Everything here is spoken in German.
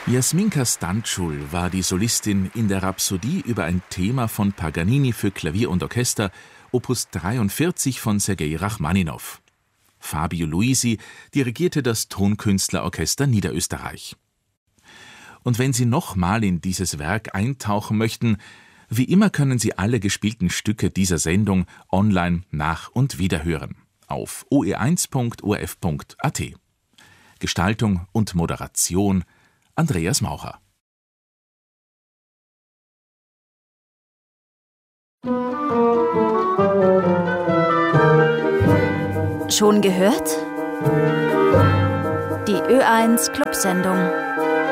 Jasminka Standschul war die Solistin in der Rhapsodie über ein Thema von Paganini für Klavier und Orchester, Opus 43 von Sergei Rachmaninow. Fabio Luisi dirigierte das Tonkünstlerorchester Niederösterreich. Und wenn Sie nochmal in dieses Werk eintauchen möchten, wie immer können Sie alle gespielten Stücke dieser Sendung online nach- und wiederhören auf oe1.orf.at. Gestaltung und Moderation Andreas Maucher. Schon gehört? Die Ö1 Clubsendung.